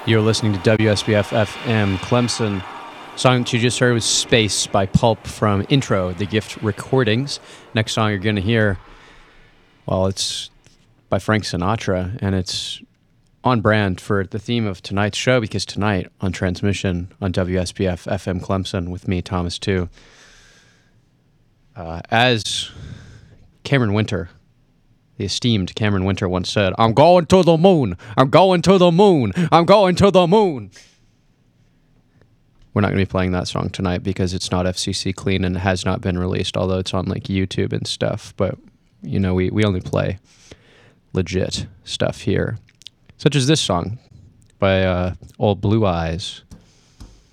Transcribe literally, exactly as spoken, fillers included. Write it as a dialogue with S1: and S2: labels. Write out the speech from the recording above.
S1: You're listening to W S B F F M Clemson. The song that you just heard was Space by Pulp from Intro, The Gift Recordings. Next song you're going to hear, well, it's by Frank Sinatra, and it's on brand for the theme of tonight's show, because tonight on transmission on W S B F F M Clemson with me, Thomas two, uh, as Cameron Winter, the esteemed Cameron Winter once said, "I'm going to the moon, I'm going to the moon, I'm going to the moon." We're not going to be playing that song tonight because it's not F C C clean and has not been released, although it's on like YouTube and stuff. But, you know, we, we only play legit stuff here, such as this song by uh, Old Blue Eyes.